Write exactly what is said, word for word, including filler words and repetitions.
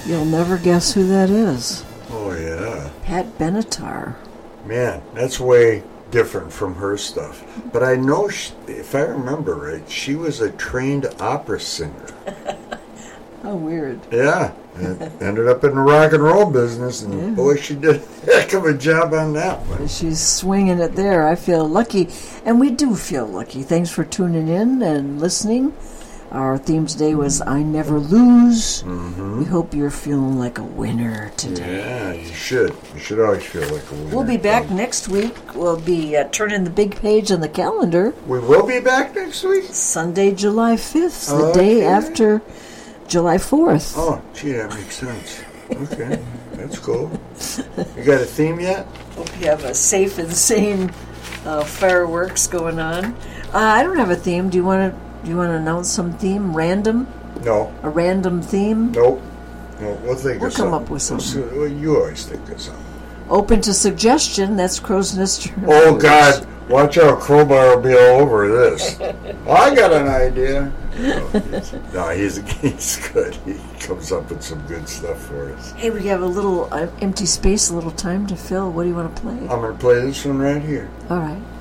You'll never guess who that is. Oh, yeah. Pat Benatar. Man, that's way different from her stuff. But I know, she, if I remember right, she was a trained opera singer. How weird. Yeah. And ended up in the rock and roll business, and yeah. boy, she did a heck of a job on that one. She's swinging it there. I feel lucky, and we do feel lucky. Thanks for tuning in and listening. Our theme today was I Never Lose. Mm-hmm. We hope you're feeling like a winner today. Yeah, you should. You should always feel like a winner. We'll be back next week. We'll be uh, turning the big page on the calendar. We will be back next week? Sunday, July fifth, the okay. day after July fourth. Oh, gee, that makes sense. Okay, that's cool. You got a theme yet? Hope you have a safe and sane uh, fireworks going on. Uh, I don't have a theme. Do you want to do you want to announce some theme? Random? No. A random theme? Nope. No, we'll think we'll of come something. up with something. Well, you always think of something. Open to suggestion. That's Crow's Nest. Oh, God. Watch out. Crowbar will be all over this. Well, I got an idea. No, he's, no he's, he's good. He comes up with some good stuff for us. Hey, we have a little uh, empty space, a little time to fill. What do you want to play? I'm going to play this one right here. All right.